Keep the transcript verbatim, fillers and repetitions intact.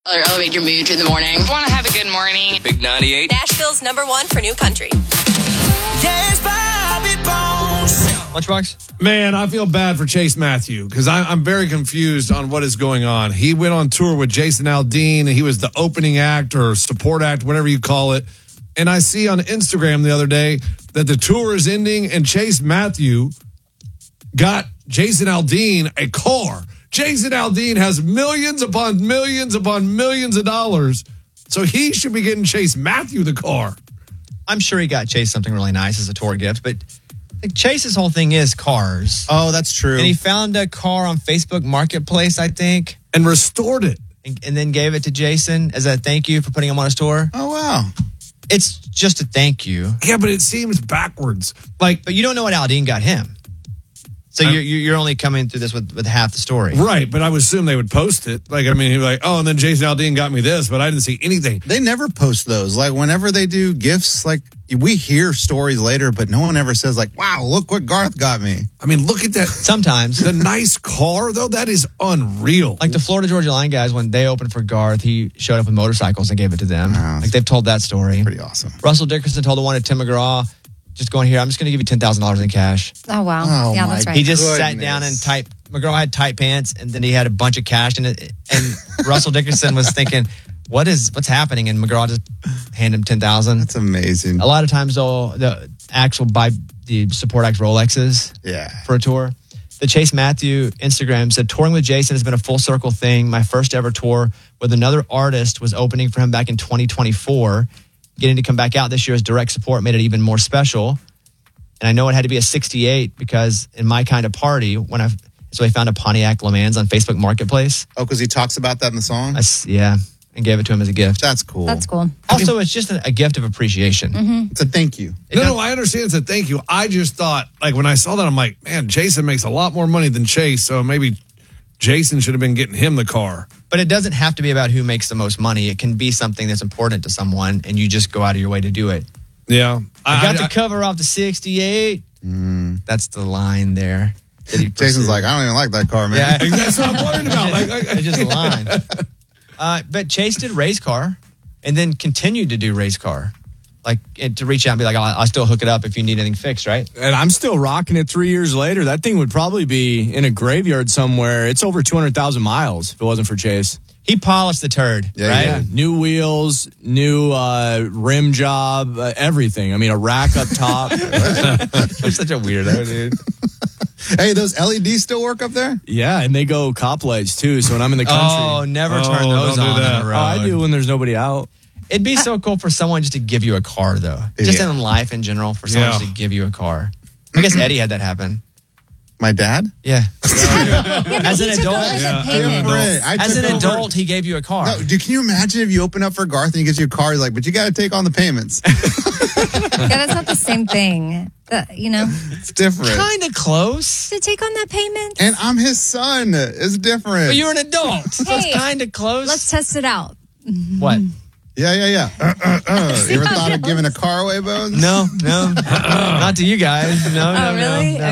Or elevate your mood in the morning. Want to have a good morning. Big ninety-eight. Nashville's number one for new country. Yes, Bobby Bones. Lunchbox? Man, I feel bad for Chase Matthew because I'm very confused on what is going on. He went on tour with Jason Aldean, and he was the opening act or support act, whatever you call it. And I see on Instagram the other day that the tour is ending, and Chase Matthew got Jason Aldean a car. Jason Aldean has millions upon millions upon millions of dollars, so he should be getting Chase Matthew the car. I'm sure he got Chase something really nice as a tour gift, but like, Chase's whole thing is cars. Oh, that's true. And he found a car on Facebook Marketplace, I think. And restored it. And, and then gave it to Jason as a thank you for putting him on his tour. Oh, wow. It's just a thank you. Yeah, but it seems backwards. Like, But you don't know what Aldean got him. So you're, you're only coming through this with, with half the story. Right, but I would assume they would post it. Like, I mean, he'd be like, oh, and then Jason Aldean got me this, but I didn't see anything. They never post those. Like, whenever they do gifts, like, we hear stories later, but no one ever says, like, wow, look what Garth got me. I mean, look at that. Sometimes. The nice car, though, that is unreal. Like the Florida Georgia Line guys, when they opened for Garth, he showed up with motorcycles and gave it to them. Wow. Like, they've told that story. Pretty awesome. Russell Dickerson told the one at Tim McGraw, just going here, I'm just going to give you ten thousand dollars in cash. Oh, wow. Oh, yeah, my that's right. He just Goodness. sat down and tight. McGraw had tight pants, and then he had a bunch of cash in it. And Russell Dickerson was thinking, "What is what's happening?" And McGraw just handed him ten thousand. That's amazing. A lot of times, though, the actual buy the support act Rolexes Yeah. for a tour. The Chase Matthew Instagram said, touring with Jason has been a full circle thing. My first ever tour with another artist was opening for him back in twenty twenty-four. Getting to come back out this year as direct support made it even more special. And I know it had to be a sixty-eight because in my kind of party, when I so I found a Pontiac Le Mans on Facebook Marketplace. Oh, because he talks about that in the song? I, yeah, and gave it to him as a gift. That's cool. That's cool. Also, it's just a, a gift of appreciation. Mm-hmm. It's a thank you. It No, does- no, I understand it's a thank you. I just thought, like, when I saw that, I'm like, man, Jason makes a lot more money than Chase, so maybe Jason should have been getting him the car. But it doesn't have to be about who makes the most money. It can be something that's important to someone, and you just go out of your way to do it. Yeah. I got I, the cover off the sixty-eight. Mm. That's the line there. that he Jason's pursued. like, I don't even like that car, man. Yeah. That's what I'm worried about. Like, like, It's just a line. Uh, but Chase did race car and then continued to do race car. Like, and to reach out and be like, I'll, I'll still hook it up if you need anything fixed, right? And I'm still rocking it three years later. That thing would probably be in a graveyard somewhere. It's over two hundred thousand miles if it wasn't for Chase. He polished the turd, Yeah, right? yeah. New wheels, new uh, rim job, uh, everything. I mean, a rack up top. You're such a weirdo, dude. Hey, those L E Ds still work up there? Yeah, and they go cop lights too. So when I'm in the country, Oh, never Oh, turn those don't do on that. on the Oh, I road. do when there's nobody out. It'd be so cool for someone just to give you a car, though. Just Yeah. in life in general, for someone Yeah. just to give you a car. I guess Eddie had that happen. My dad? Yeah. Yeah, but As he an took adult- a- a Yeah. payment. Different. I As took an over- adult, he gave you a car. No, dude, can you imagine if you open up for Garth and he gives you a car? He's like, but you got to take on the payments. Yeah, that's not the same thing. The, you know, It's different. Kind of close. to take on that payment. And I'm his son. It's different. But you're an adult. So Hey, it's kind of close. Let's test it out. What? yeah, yeah, yeah. Uh, uh, uh. You ever thought of giving a car away, Bones? No, no. Not to you guys. No, no, Oh, really? no. no.